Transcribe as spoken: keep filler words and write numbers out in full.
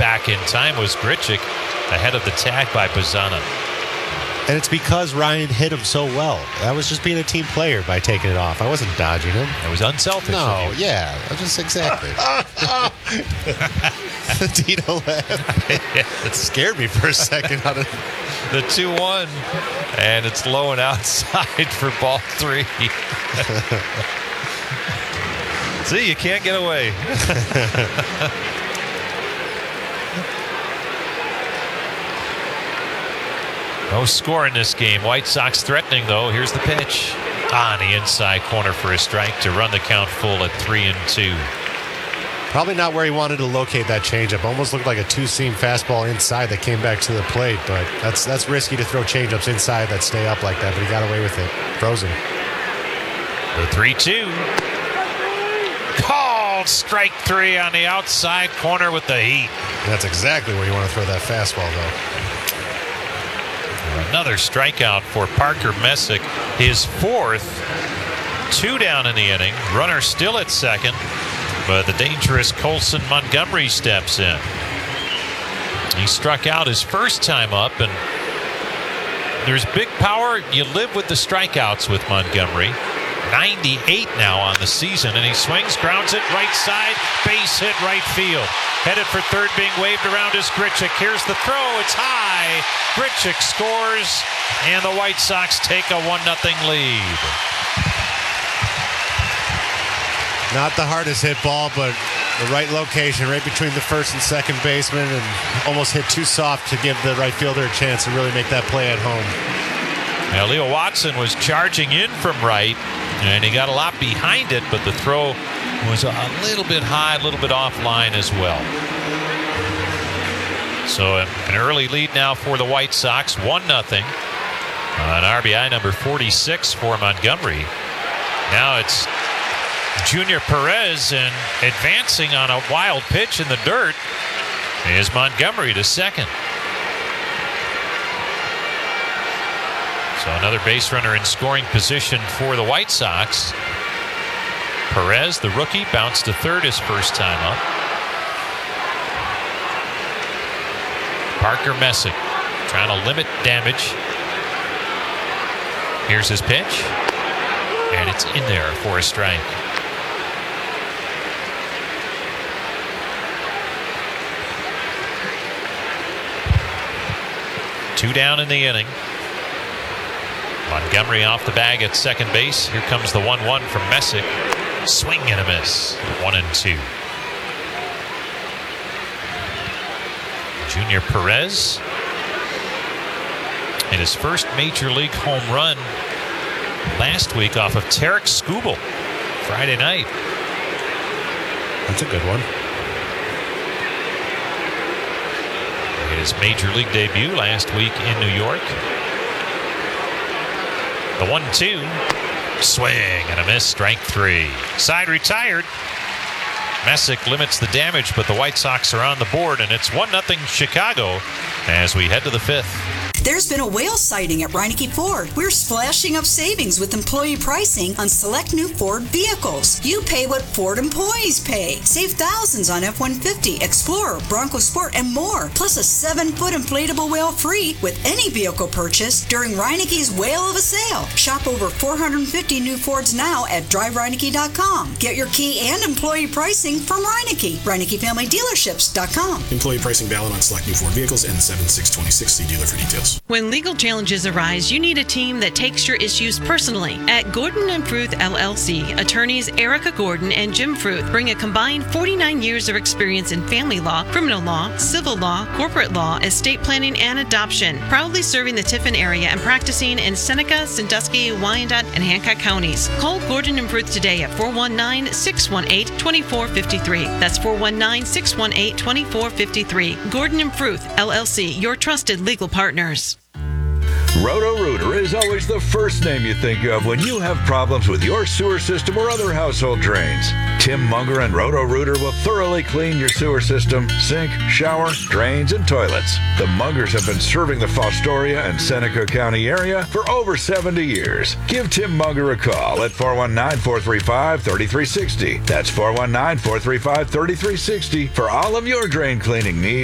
back in time was Grichuk ahead of the tag by Bazzana. And it's because Ryan hit him so well. I was just being a team player by taking it off. I wasn't dodging him. It was unselfish. No, yeah. I just exactly. Dino laughed. It scared me for a second. The two one. And it's low and outside for ball three. See, you can't get away. No score in this game. White Sox threatening, though. Here's the pitch. On the inside corner for a strike to run the count full at three and two. Probably not where he wanted to locate that changeup. Almost looked like a two-seam fastball inside that came back to the plate, but that's that's risky to throw changeups inside that stay up like that, but he got away with it. Frozen. The three two. Called strike three on the outside corner with the heat. That's exactly where you want to throw that fastball, though. Another strikeout for Parker Messick. His fourth. Two down in the inning. Runner still at second. But the dangerous Colson Montgomery steps in. He struck out his first time up, and there's big power. You live with the strikeouts with Montgomery. ninety-eight now on the season, and he swings, grounds it right side, base hit right field. Headed for third, being waved around is Grichuk. Here's the throw. It's high. Grichuk scores, and the White Sox take a one nothing lead. Not the hardest hit ball, but the right location, right between the first and second baseman, and almost hit too soft to give the right fielder a chance to really make that play at home. Now, Leo Watson was charging in from right, and he got a lot behind it, but the throw was a little bit high, a little bit offline as well. So an early lead now for the White Sox, one nothing. On R B I number forty-six for Montgomery. Now it's Junior Perez, and advancing on a wild pitch in the dirt is Montgomery to second. So another base runner in scoring position for the White Sox. Perez, the rookie, bounced to third his first time up. Parker Messick trying to limit damage. Here's his pitch, and it's in there for a strike. Two down in the inning. Montgomery off the bag at second base. Here comes the one one from Messick. Swing and a miss. One and two. Junior Perez hit his first major league home run last week off of Tarek Skubal Friday night. That's a good one. His major league debut last week in New York. The one two. Swing and a miss. Strike three. Side retired. Messick limits the damage, but the White Sox are on the board, and it's one nothing Chicago as we head to the fifth. There's been a whale sighting at Reineke Ford. We're splashing up savings with employee pricing on select new Ford vehicles. You pay what Ford employees pay. Save thousands on F one fifty, Explorer, Bronco Sport, and more. Plus a seven-foot inflatable whale free with any vehicle purchase during Reineke's Whale of a Sale. Shop over four hundred fifty new Fords now at drive reineke dot com. Get your key and employee pricing from Reineke. Reineke Family Dealerships dot com. Employee pricing valid on select new Ford vehicles and seven six twenty-six. See dealer for details. When legal challenges arise, you need a team that takes your issues personally. At Gordon and Fruth L L C, attorneys Erica Gordon and Jim Fruth bring a combined forty-nine years of experience in family law, criminal law, civil law, corporate law, estate planning, and adoption. Proudly serving the Tiffin area and practicing in Seneca, Sandusky, Wyandotte, and Hancock counties. Call Gordon and Fruth today at four one nine, six one eight, two four five three. That's four one nine, six one eight, two four five three. Gordon and Fruth L L C, your trusted legal partners. Roto-Rooter is always the first name you think of when you have problems with your sewer system or other household drains. Tim Munger and Roto-Rooter will thoroughly clean your sewer system, sink, shower, drains, and toilets. The Mungers have been serving the Fostoria and Seneca County area for over seventy years. Give Tim Munger a call at four one nine, four three five, three three six zero. That's four one nine, four three five, three three six zero for all of your drain cleaning needs.